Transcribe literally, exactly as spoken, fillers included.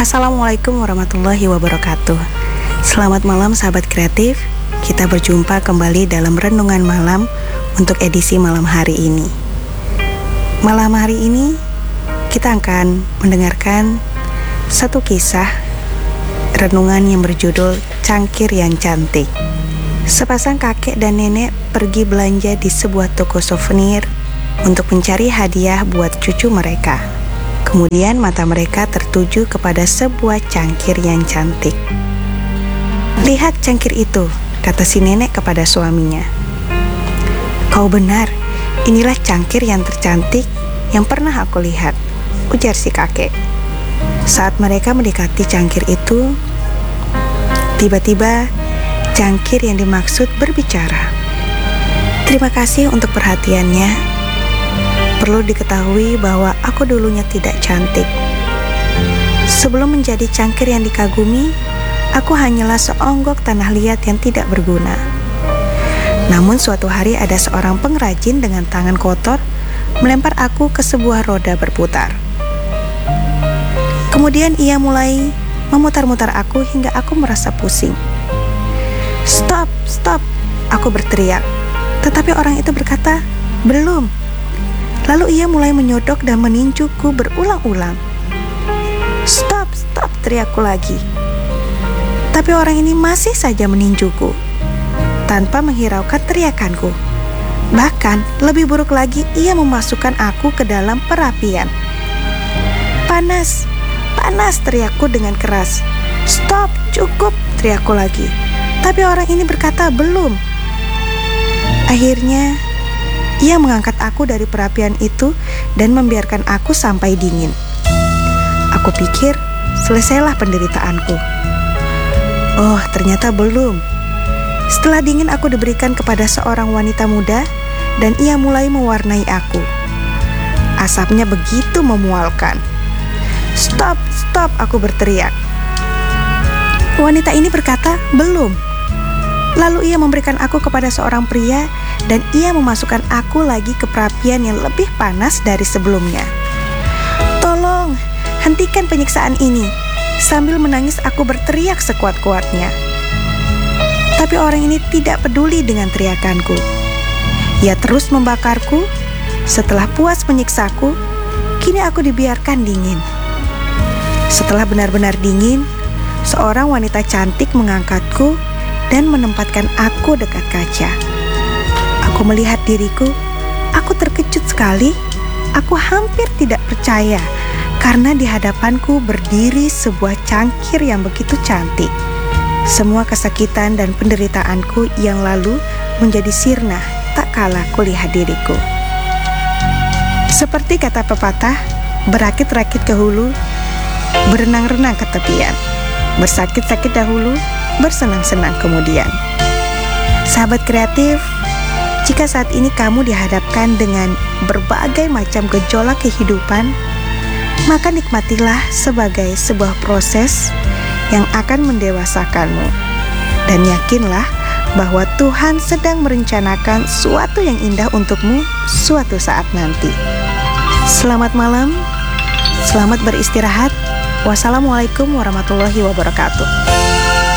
Assalamualaikum warahmatullahi wabarakatuh. Selamat malam sahabat kreatif. Kita berjumpa kembali dalam renungan malam untuk edisi malam hari ini. Malam hari ini kita akan mendengarkan satu kisah renungan yang berjudul Cangkir yang Cantik. Sepasang kakek dan nenek pergi belanja di sebuah toko souvenir untuk mencari hadiah buat cucu mereka. Kemudian mata mereka tertuju kepada sebuah cangkir yang cantik. "Lihat cangkir itu," kata si nenek kepada suaminya. "Kau benar, inilah cangkir yang tercantik yang pernah aku lihat," ujar si kakek. Saat mereka mendekati cangkir itu, tiba-tiba cangkir yang dimaksud berbicara. "Terima kasih untuk perhatiannya. Perlu diketahui bahwa aku dulunya tidak cantik. Sebelum menjadi cangkir yang dikagumi, aku hanyalah seonggok tanah liat yang tidak berguna. Namun suatu hari ada seorang pengrajin dengan tangan kotor melempar aku ke sebuah roda berputar. Kemudian ia mulai memutar-mutar aku hingga aku merasa pusing. Stop, stop, aku berteriak. Tetapi orang itu berkata, belum. Lalu ia mulai menyodok dan meninjuku berulang-ulang. Stop, stop, teriakku lagi. Tapi orang ini masih saja meninjuku tanpa menghiraukan teriakanku. Bahkan lebih buruk lagi, ia memasukkan aku ke dalam perapian. Panas, panas, teriakku dengan keras. Stop, cukup, teriakku lagi. Tapi orang ini berkata belum. Akhirnya ia mengangkat aku dari perapian itu dan membiarkan aku sampai dingin. Aku pikir selesailah penderitaanku. Oh, ternyata belum. Setelah dingin aku diberikan kepada seorang wanita muda dan ia mulai mewarnai aku. Asapnya begitu memualkan. Stop, stop, aku berteriak. Wanita ini berkata, belum. Lalu ia memberikan aku kepada seorang pria dan ia memasukkan aku lagi ke perapian yang lebih panas dari sebelumnya. Tolong, hentikan penyiksaan ini. Sambil menangis aku berteriak sekuat-kuatnya. Tapi orang ini tidak peduli dengan teriakanku. Ia terus membakarku. Setelah puas menyiksaku, kini aku dibiarkan dingin. Setelah benar-benar dingin, seorang wanita cantik mengangkatku dan menempatkan aku dekat kaca. Aku melihat diriku, aku terkejut sekali. Aku hampir tidak percaya karena di hadapanku berdiri sebuah cangkir yang begitu cantik. Semua kesakitan dan penderitaanku yang lalu menjadi sirna tak kala kulihat diriku. Seperti kata pepatah, berakit-rakit ke hulu, berenang-renang ke tepian. Bersakit-sakit dahulu, bersenang-senang kemudian. Sahabat kreatif, jika saat ini kamu dihadapkan dengan berbagai macam gejolak kehidupan, maka nikmatilah sebagai sebuah proses yang akan mendewasakanmu. Dan yakinlah bahwa Tuhan sedang merencanakan suatu yang indah untukmu suatu saat nanti. Selamat malam, selamat beristirahat. Wassalamualaikum warahmatullahi wabarakatuh.